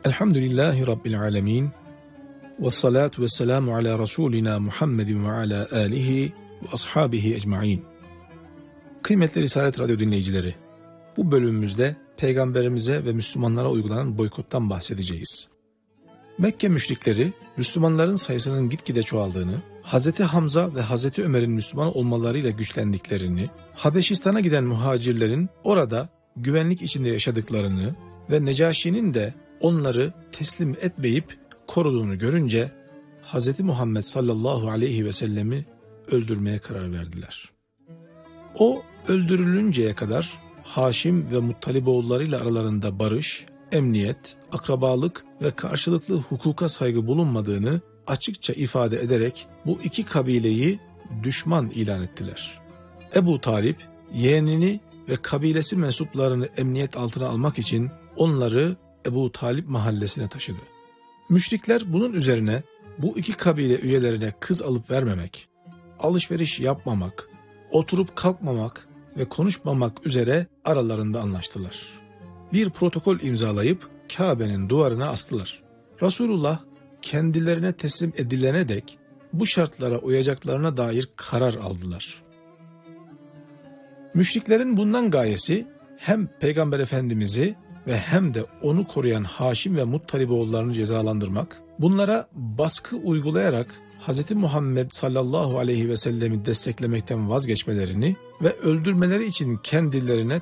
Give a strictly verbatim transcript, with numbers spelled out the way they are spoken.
Elhamdülillahi Rabbil alemin. Ve salatu ve selamu ala Resulina Muhammedin ve ala alihi ve ashabihi ecmain. Kıymetli Risalet Radyo dinleyicileri, bu bölümümüzde Peygamberimize ve Müslümanlara uygulanan boykottan bahsedeceğiz. Mekke müşrikleri, Müslümanların sayısının gitgide çoğaldığını, Hazreti Hamza ve Hazreti Ömer'in Müslüman olmalarıyla güçlendiklerini, Habeşistan'a giden muhacirlerin orada güvenlik içinde yaşadıklarını ve Necaşi'nin de onları teslim etmeyip koruduğunu görünce Hz. Muhammed sallallahu aleyhi ve sellemi öldürmeye karar verdiler. O öldürülünceye kadar Haşim ve Muttaliboğullarıyla aralarında barış, emniyet, akrabalık ve karşılıklı hukuka saygı bulunmadığını açıkça ifade ederek bu iki kabileyi düşman ilan ettiler. Ebu Talip yeğenini ve kabilesi mensuplarını emniyet altına almak için onları Ebu Talip mahallesine taşıdı. Müşrikler bunun üzerine bu iki kabile üyelerine kız alıp vermemek, alışveriş yapmamak, oturup kalkmamak ve konuşmamak üzere aralarında anlaştılar. Bir protokol imzalayıp Kabe'nin duvarına astılar. Resulullah kendilerine teslim edilene dek bu şartlara uyacaklarına dair karar aldılar. Müşriklerin bundan gayesi hem Peygamber Efendimiz'i ve hem de onu koruyan Haşim ve Muttaliboğullarını cezalandırmak, bunlara baskı uygulayarak Hz. Muhammed sallallahu aleyhi ve sellemi desteklemekten vazgeçmelerini ve öldürmeleri için kendilerine